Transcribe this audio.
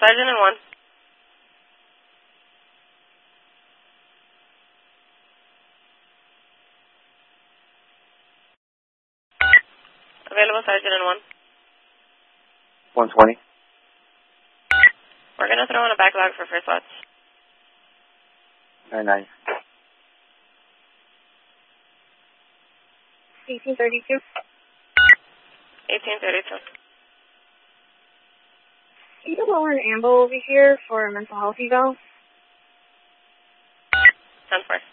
Sergeant in 1. Available Sergeant in 1. 120. We're going to throw in a backlog for first watch. Very nice. 1832. 1832. Can you lower an ambo over here for a mental health eval? 10-4.